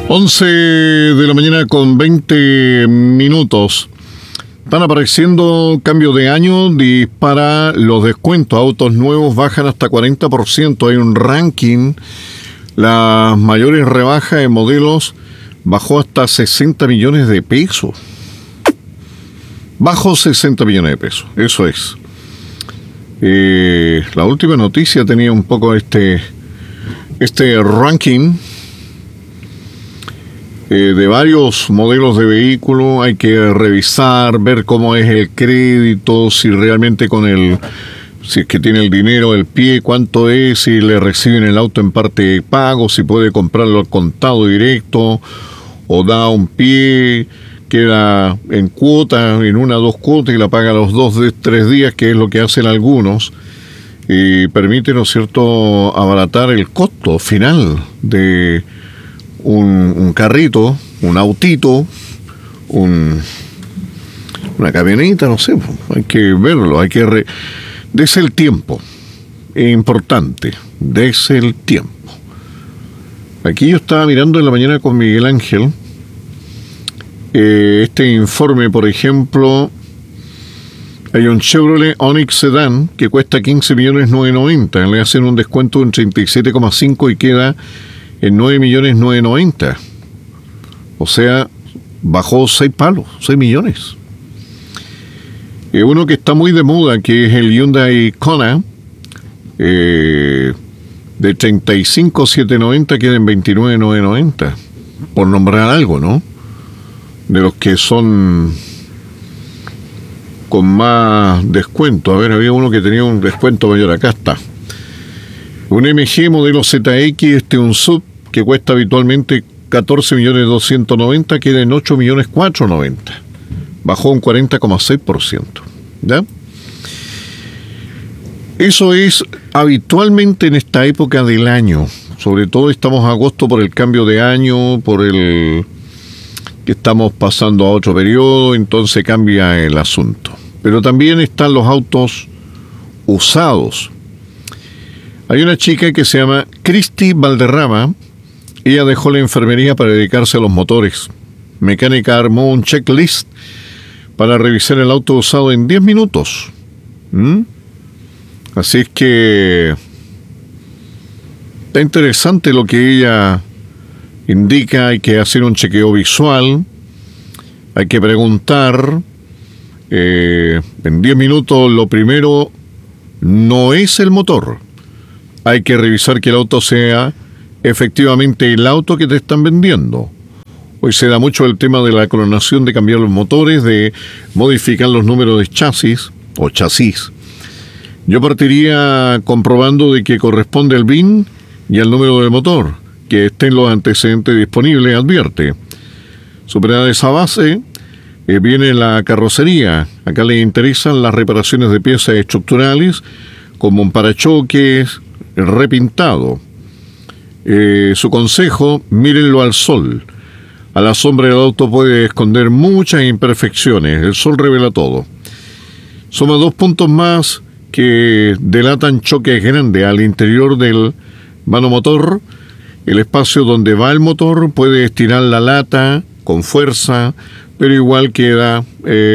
11 de la mañana con 20 minutos. Están apareciendo cambio de año, dispara los descuentos. Autos nuevos bajan hasta 40%. Hay un ranking. Las mayores rebajas en modelos bajó hasta 60 millones de pesos. Bajo 60 millones de pesos. Eso es. La última noticia tenía un poco este ranking de varios modelos de vehículo. Hay que revisar, ver cómo es el crédito, si realmente si es que tiene el dinero, el pie, cuánto es, si le reciben el auto en parte de pago, si puede comprarlo al contado directo o da un pie, queda en cuota, en 1 o 2 cuotas y la paga a los 2 o 3 días, que es lo que hacen algunos, y permite, ¿no es cierto?, abaratar el costo final de un carrito, un autito, una camioneta, no sé, hay que verlo, dese el tiempo, es importante, dese el tiempo. Aquí yo estaba mirando en la mañana con Miguel Ángel, este informe, por ejemplo, hay un Chevrolet Onix Sedan que cuesta 15.990.000, le hacen un descuento de un 37,5 y queda en 9.990.000. O sea, bajó 6 millones. Uno que está muy de moda, que es el Hyundai Kona, de 35.790 queda en 29.990. Por nombrar algo, ¿no? De los que son con más descuento. A ver, había uno que tenía un descuento mayor. Acá está. Un MG modelo ZX, un sub, que cuesta habitualmente 14.290.000, queda en 8.490.000. Bajó un 40,6%. ¿Ya? Eso es habitualmente en esta época del año. Sobre todo estamos en agosto por el cambio de año, por el que estamos pasando a otro periodo, entonces cambia el asunto. Pero también están los autos usados. Hay una chica que se llama Cristi Valderrama. Ella dejó la enfermería para dedicarse a los motores. Mecánica armó un checklist para revisar el auto usado en 10 minutos. Así es que está interesante lo que ella indica. Hay que hacer un chequeo visual, hay que preguntar. En 10 minutos lo primero no es el motor. Hay que revisar que el auto sea efectivamente el auto que te están vendiendo. Hoy se da mucho el tema de la clonación, de cambiar los motores, de modificar los números de chasis o chasis. Yo partiría comprobando de que corresponde el VIN y el número del motor, que estén los antecedentes disponibles, advierte. Superada esa base, viene la carrocería. Acá le interesan las reparaciones de piezas estructurales, como un parachoques repintado. Su consejo: mírenlo al sol. A la sombra del auto puede esconder muchas imperfecciones. El sol revela todo. Suma 2 puntos más que delatan choques grandes al interior del manomotor. El espacio donde va el motor puede estirar la lata con fuerza, pero igual queda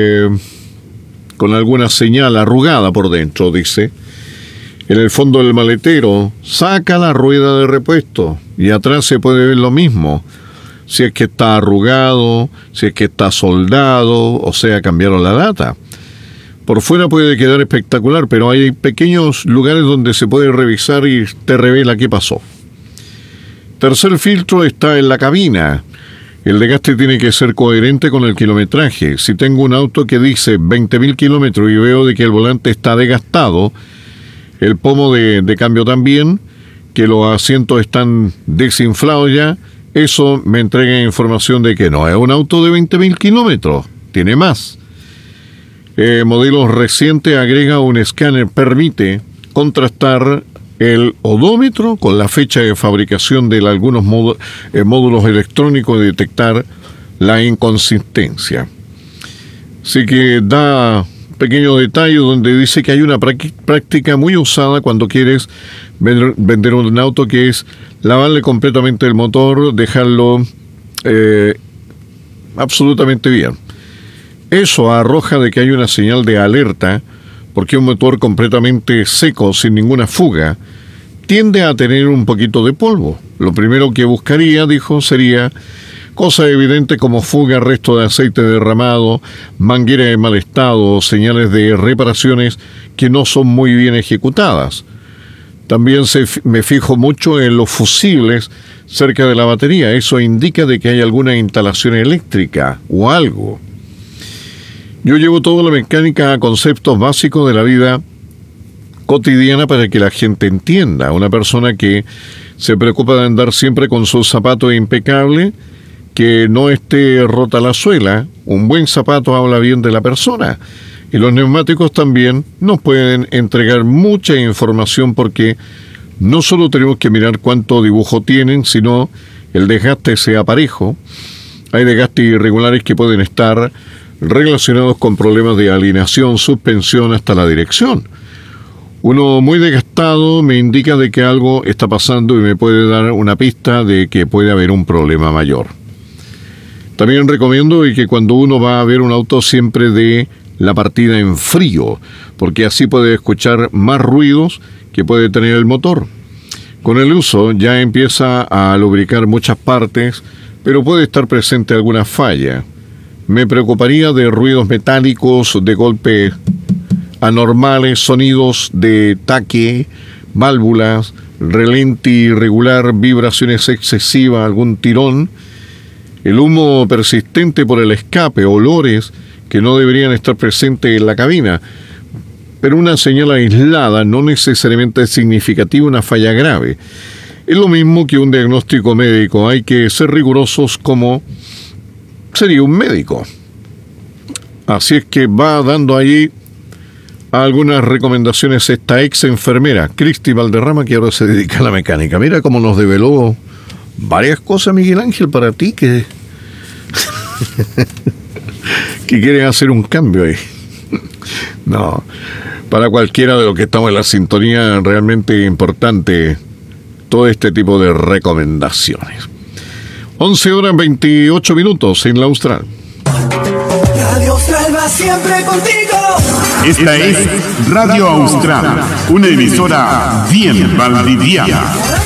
con alguna señal arrugada por dentro, dice. En el fondo del maletero, saca la rueda de repuesto y atrás se puede ver lo mismo. Si es que está arrugado, si es que está soldado, o sea, cambiaron la lata. Por fuera puede quedar espectacular, pero hay pequeños lugares donde se puede revisar y te revela qué pasó. Tercer filtro está en la cabina. El desgaste tiene que ser coherente con el kilometraje. Si tengo un auto que dice 20.000 kilómetros y veo de que el volante está desgastado, el pomo de cambio también, que los asientos están desinflados ya, eso me entrega información de que no es un auto de 20.000 kilómetros, tiene más. Modelos recientes agrega un escáner, permite contrastar el odómetro con la fecha de fabricación de algunos módulos electrónicos y detectar la inconsistencia. Así que da pequeño detalle donde dice que hay una práctica muy usada cuando quieres vender un auto, que es lavarle completamente el motor, dejarlo absolutamente bien. Eso arroja de que hay una señal de alerta, porque un motor completamente seco, sin ninguna fuga, tiende a tener un poquito de polvo. Lo primero que buscaría, dijo, sería cosa evidente como fuga, resto de aceite derramado, manguera en mal estado, señales de reparaciones que no son muy bien ejecutadas. También me fijo mucho en los fusibles cerca de la batería. Eso indica de que hay alguna instalación eléctrica o algo. Yo llevo toda la mecánica a conceptos básicos de la vida cotidiana para que la gente entienda. Una persona que se preocupa de andar siempre con sus zapatos impecables, que no esté rota la suela. Un buen zapato habla bien de la persona. Y los neumáticos también nos pueden entregar mucha información, porque no solo tenemos que mirar cuánto dibujo tienen, sino el desgaste sea parejo. Hay desgastes irregulares que pueden estar relacionados con problemas de alineación, suspensión, hasta la dirección. Uno muy desgastado me indica de que algo está pasando y me puede dar una pista de que puede haber un problema mayor. También recomiendo que cuando uno va a ver un auto siempre dé la partida en frío, porque así puede escuchar más ruidos que puede tener el motor. Con el uso ya empieza a lubricar muchas partes, pero puede estar presente alguna falla. Me preocuparía de ruidos metálicos, de golpes anormales, sonidos de taque, válvulas, relente irregular, vibraciones excesivas, algún tirón, el humo persistente por el escape, olores que no deberían estar presentes en la cabina. Pero una señal aislada no necesariamente es significativa una falla grave. Es lo mismo que un diagnóstico médico. Hay que ser rigurosos como sería un médico. Así es que va dando ahí algunas recomendaciones esta ex enfermera, Cristi Valderrama, que ahora se dedica a la mecánica. Mira cómo nos develó varias cosas, Miguel Ángel, para ti que que quieren hacer un cambio ahí. No, para cualquiera de los que estamos en la sintonía, realmente importante todo este tipo de recomendaciones. 11:28 en la Austral. Radio Austral va siempre contigo. Esta es Radio Austral, una emisora bien valdiviana.